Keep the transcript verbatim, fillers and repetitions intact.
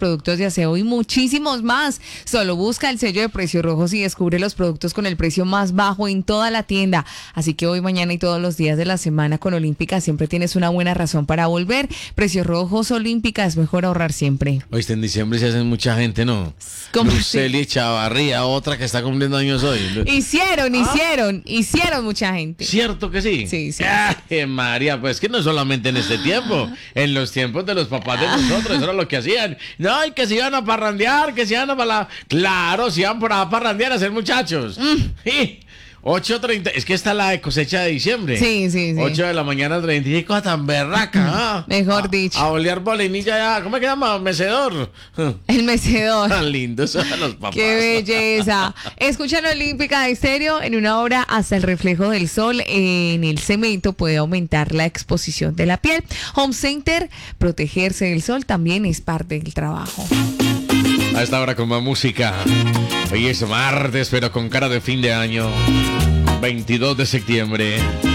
productos de aseo y muchísimos más. Solo busca el sello de Precios Rojos y descubre los productos con el precio más bajo en toda la tienda. Así que hoy, mañana y todos los días de la semana con Olímpica siempre tienes una buena razón para volver. Precios Rojos, Olímpica, es mejor ahorrar siempre. Oíste, en diciembre se hacen mucha gente, ¿no? ¿Cómo Luceli Chavarría, otra que está cumpliendo años hoy. Hicieron, ¿Ah? hicieron, hicieron mucha gente. ¿Cierto que sí? Sí, sí. Ay, María, pues que no solamente en este tiempo, en los tiempos de los papás de nosotros, eso era lo que hacían. No, y que se iban a parrandear, que se iban a para... Claro, se iban por a parrandear a ser muchachos. Mm. Sí. ocho treinta, es que está la de cosecha de diciembre. Sí, sí, sí. ocho de la mañana, treinta y cosa tan berraca. ¿Ah? Mejor dicho. A, a olear bolinilla ya, ¿cómo se llama? Mecedor. El mecedor. Tan lindos son los papás. ¡Qué belleza! Escuchan Olímpica de Estéreo. En una hora, hasta el reflejo del sol en el cemento puede aumentar la exposición de la piel. Home Center, protegerse del sol también es parte del trabajo. A esta hora con más música. Hoy es martes, pero con cara de fin de año. veintidós de septiembre.